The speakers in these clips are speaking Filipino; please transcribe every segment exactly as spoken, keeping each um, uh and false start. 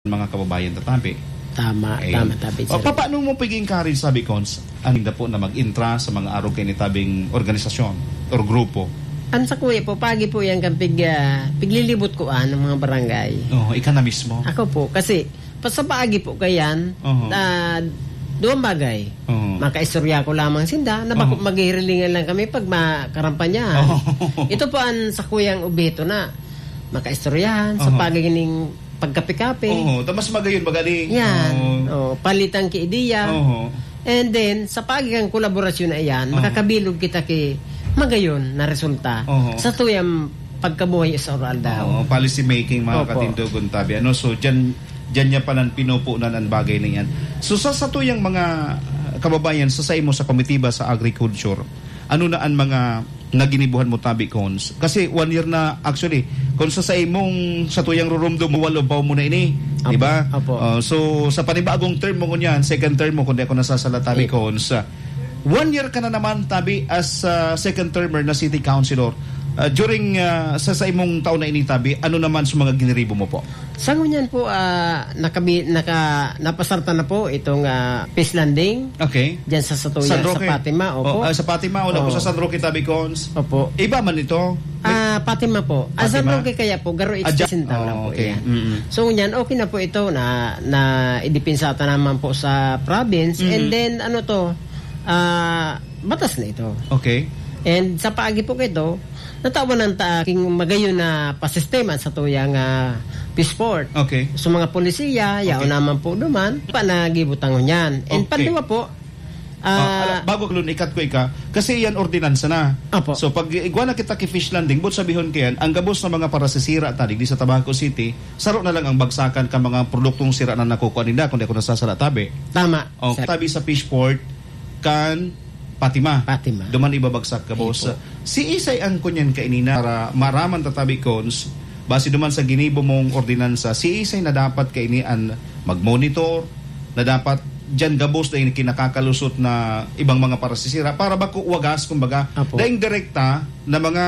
mga kababayan tatabi. Tama, Ayun. tama, tabi. O, paano mo pag-encourage, sabi Cons, aninda po na mag-intra sa mga araw kayo nitabing organisasyon or grupo? Ang sa kuya po, pagi po yan kapig, uh, piglilibot ko ah, ng mga barangay. Oo, ika na mismo? Ako po, kasi pa sa pagi po kayan, Uh-huh. na doon bagay. Uh-huh. Makaistorya ko lamang sinda, na bako Uh-huh. maghihirilingan lang kami pag makarampanyan. Uh-huh. Ito po ang sa kuyang ubito na makaistoryahan, Uh-huh. sa pagigining pagkape-kape. Oo, tamas magayon magaling. Yan. Oo. Oh, palitang ki ideya. Oo. And then, sa pagigang kolaborasyon na iyan, Uh-huh. makakabilog kita ki magayon na resulta Uh-huh. sa tuyang pagkabuhay sa oral daw. Oo, policy making mga Opo. katindugon tabi. Ano, so, dyan, dyan niya palang pinupunan ang bagay na yan. So, sa satuyang mga uh, kababayan, sa sa imo sa komitiba sa agriculture, ano na ang mga naginibuhan mo tabi, Cons? Kasi one year na, actually, kung sa sa imong sa tuyang rurumdo mo, walo pa mo na ini. Di ba? Apo. Uh, so, sa panibagong term mo kunyan, second term mo, kundi ako nasasala tabi, Eh. Cons, uh, one year ka na naman tabi as uh, second termer na city councilor. Uh, during uh, sa, sa imong taon na ini tabi, ano naman sa mga giniribo mo po? Sa ngunyan po, ah, nakabi, naka, napasarta na po itong uh, peace landing Okay. dyan sa Satuya, San sa Roque. Fatima. Opo. Oh, ah, sa Fatima, una po Oo. sa San Roque tabi, Cons. Opo. Iba man ito? Ah, Fatima po. Ah, San Fatima? Roque kaya po, garo Ah, dyan. sintang lang Oh, po okay. yan. Mm-mm. So ngunyan, okay na po ito na, na idipinsata naman po sa province. Mhm. And then, ano to, ah, batas na ito. Okay. And sa paagi po kito, natawa ng taaking magayon na pasistema sa tuyang uh, peace port. Okay. So mga polisiya, yao Okay. naman po duman, panagibutangon yan. And Okay. panduwa po, Ah, ah, ala, bago ko ikat ko ika, kasi yan ordinansa na. Apo. So pag igwa na kita ki fish landing, but sabihon kayan, ang gabos na mga para sa sira tadig di sa Tabaco City, saro na lang ang bagsakan ka mga produktong sira na nakukuha nila kundi ako nasasala tabi. tama. O, Sir. tabi sa fish port, kan Fatima. Fatima. Duman ibabagsak ka boss. Ipo. Si Isay ang kunyan kainina para maraman tatabi Cons, base duman sa ginibo mong ordinansa, si Isay na dapat kainian mag-monitor, na dapat dyan gabos na yung kinakakalusot na ibang mga parasisira para ba wagas kumbaga Apo. daing direkta na mga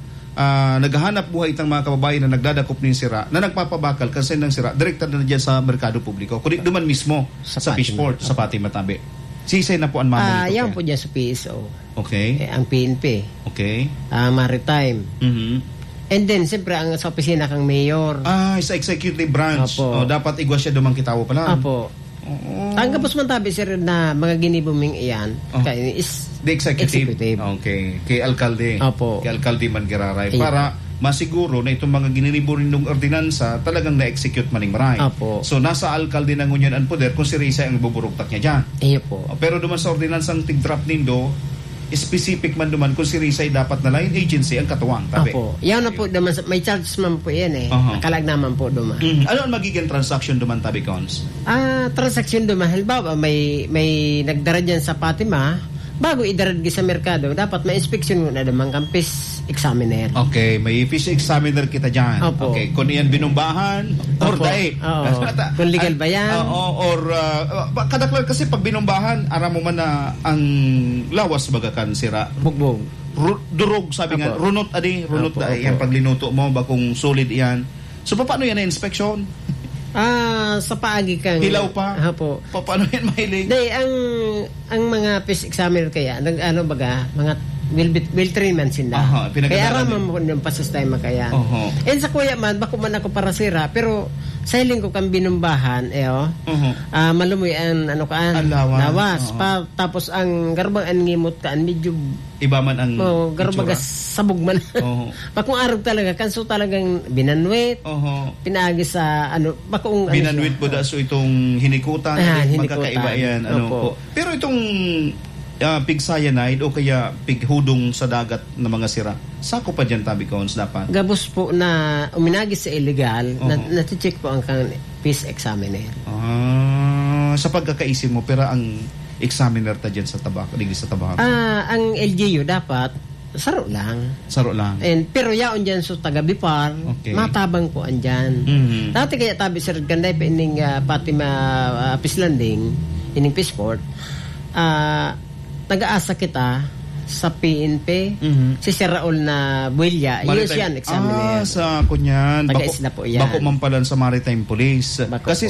ah, naghahanap buhay itang mga kababayan na nagdadakop ng sira na nagpapabakal kasi ng sira direkta na dyan sa merkado publiko kundi duman mismo sa, Sa fish Fatima. port sa Fatima tabi. Sisay na po ang Ah, mamonitor. yan kaya. po dyan sa P S O. Okay. Eh, ang P N P, Okay. ah, maritime. Mhm. And then, siyempre, ang sa opisina kang mayor. Ah, sa executive branch. Apo. Oh, dapat igwa siya dumang kitawo pala. Apo. Oo. Ang kapos man tabi, sir, na mga ginibuming iyan, Oh. kaya is The executive. Executive. Okay. Kay alkalde. Apo. Kay alkalde man giraray. Ayun. Para masiguro na itong mga gininibo rin ng ordinansa talagang na-execute maning maray. Apo. So, nasa alkalde ng ngunyan ang poder kung si Risa ang buburugtak niya dyan. iyo po. Oh, pero duman sa ordinansang tig-drop nindo, specific man duman kung si Risa ay dapat na line agency ang katuwang. Tabi. Apo. Yan na po, duman, sa- may charges man po yan eh. Aha. Nakalag naman po duman. Mhm. Ano ang magiging transaction duman tabi, Cons? Ah, transaksyon duman, halimbawa may may nagdara dyan sa Fatima, bago idarad sa merkado, dapat may inspeksyon mo na duman kang peace examiner. Okay, may fish examiner kita dyan. Opo. Okay, kung iyan binumbahan, or Opo. dahi. Oo. Kung legal ba yan? Oo, or uh, kadaklan kasi pag binumbahan, aram mo man na ang lawas bagakan sira. Bugbog. Ru- durog, sabi nga, Opo. runot adi, runot Opo, da, opo. yan pag linuto mo, bakong solid yan. So, paano yan na inspection? Ah, sa paagi kang... Hilaw pa? Apo. Pa, paano yan mahiling? Day, ang ang mga peace examiner kaya, nag ano baga, mga will will train man sila. Aha, pinagdadala Kaya din. araman mo yung pasistema kaya. Oho. And sa kuya man, bako man ako para sira, pero sa hiling ko kang binumbahan, eh oh, Oho. ah malumoy ang ano kaan, Ang lawas. lawas. Oo. Pa, tapos ang garbang ang ngimot kaan, medyo Iba man ang oh, garbaga itsura. sabog man. Oho. Bakong araw talaga, kanso talagang binanwit, Oho. pinagi sa ano, bakong ano Binanwit siya. po da so itong hinikutan, Ah, hindi hinikutan. magkakaiba yan. Ano Opo. po. Pero itong uh, pig cyanide o kaya pig hudong sa dagat na mga sira, sako pa dyan tabi Cons dapat? Gabos po na uminagis sa illegal, na, Oho. nati-check po ang kang peace examiner. Ah, sa pagkakaisip mo, pero ang examiner ta dyan sa tabako, digdi sa tabako. Ah, ang L G U dapat saro lang. Saro lang. And pero yaon diyan so taga Bipar, Okay. matabang po andyan. Mhm. Dati kaya tabi sir ganday pa ining uh, Fatima uh, Peace Landing, ining Peace Port. Ah, nag-aasa kita sa P N P. Mhm. Si Sir Raul na Builya, yun Maritime- siya, examiner. Ah, sa kunyan. Taga-isla po yan. Bako Mampalan sa Maritime Police. Bako Kasi